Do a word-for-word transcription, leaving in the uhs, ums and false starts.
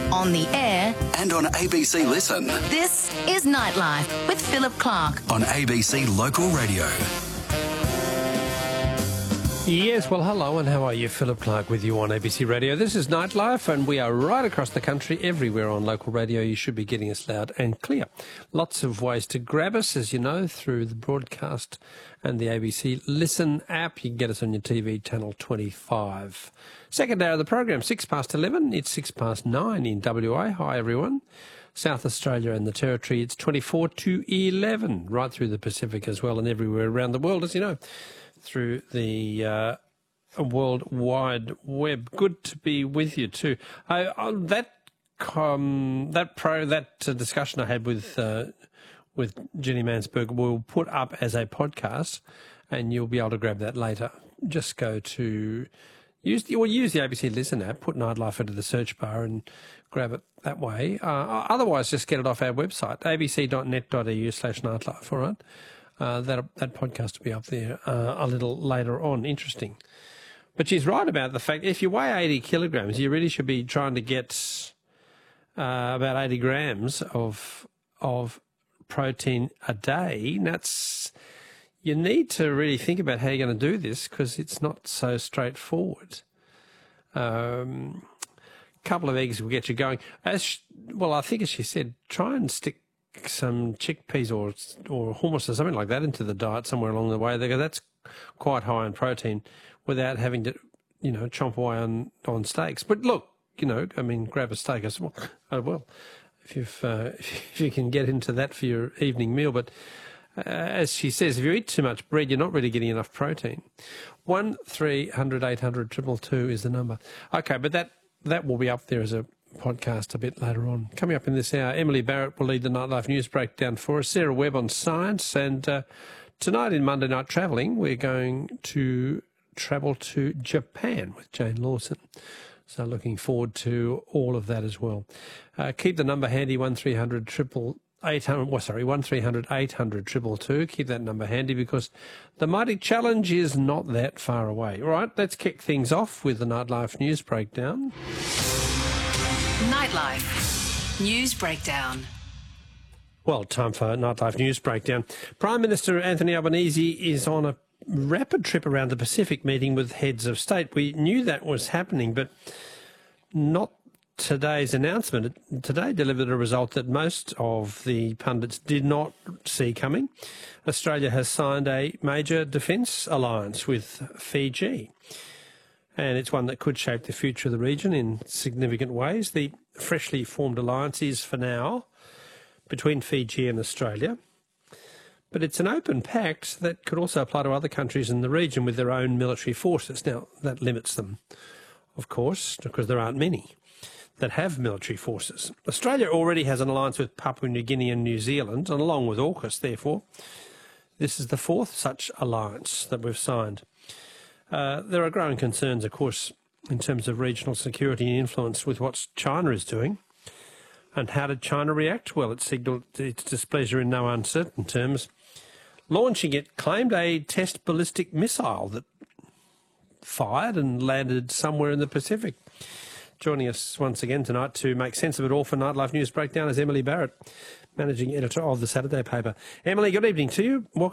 on the air, and on A B C Listen. this is Nightlife with Philip Clark. On A B C Local Radio. Yes, well, hello and how are you? Philip Clark with you on A B C Radio. This is Nightlife and we are right across the country, everywhere on local radio. You should be getting us loud and clear. Lots of ways to grab us, as you know, through the broadcast and the A B C Listen app. You can get us on your T V, channel twenty-five. Second hour of the program, six past eleven. It's six past nine in W A. Hi, everyone. South Australia and the Territory, it's twenty-four to eleven, right through the Pacific as well and everywhere around the world, as you know, through the uh, World Wide Web. Good to be with you too. I, I, that um, that pro that uh, discussion I had with uh, with Jenny Mansberg will put up as a podcast, and you'll be able to grab that later. Just go to use the, or use the A B C Listen app, put Nightlife into the search bar, and grab it that way. Uh, otherwise, just get it off our website, a b c dot net dot e u slash nightlife. All right. Uh, that that podcast will be up there uh, a little later on. Interesting. But she's right about the fact if you weigh eighty kilograms, you really should be trying to get uh, about eighty grams of of protein a day. And that's, you need to really think about how you're going to do this because it's not so straightforward. Um, a couple of eggs will get you going. As she, well, I think as she said, try and stick some chickpeas or or hummus or something like that into the diet somewhere along the way. They go, that's quite high in protein without having to, you know, chomp away on, on steaks. But look, you know, I mean, grab a steak. I said, well, oh, well if, you've, uh, if you can get into that for your evening meal. But uh, as she says, if you eat too much bread, you're not really getting enough protein. one three hundred eight hundred two two two is the number. Okay, but that, that will be up there as a podcast a bit later on. Coming up in this hour, Emily Barrett will lead the Nightlife News Breakdown for us, Sarah Webb on science, and uh, tonight in Monday Night Travelling, we're going to travel to Japan with Jane Lawson. So looking forward to all of that as well. Uh, keep the number handy, one three hundred triple eight hundred, well, sorry, one three hundred eight hundred two two two. Keep that number handy because the mighty challenge is not that far away. All right, let's kick things off with the Nightlife News Breakdown. Nightlife News Breakdown. Well, time for Nightlife News Breakdown. Prime Minister Anthony Albanese is on a rapid trip around the Pacific meeting with heads of state. We knew that was happening, but not today's announcement. Today delivered a result that most of the pundits did not see coming. Australia has signed a major defence alliance with Fiji, and it's one that could shape the future of the region in significant ways. The freshly formed alliance is, for now, between Fiji and Australia, but it's an open pact that could also apply to other countries in the region with their own military forces. Now, that limits them, of course, because there aren't many that have military forces. Australia already has an alliance with Papua New Guinea and New Zealand, and along with AUKUS, therefore, this is the fourth such alliance that we've signed. Uh, there are growing concerns, of course, in terms of regional security and influence with what China is doing. And how did China react? Well, it signalled its displeasure in no uncertain terms. Launching it claimed a test ballistic missile that fired and landed somewhere in the Pacific. Joining us once again tonight to make sense of it all for Nightlife News Breakdown is Emily Barrett, Managing Editor of the Saturday paper. Emily, good evening to you. Welcome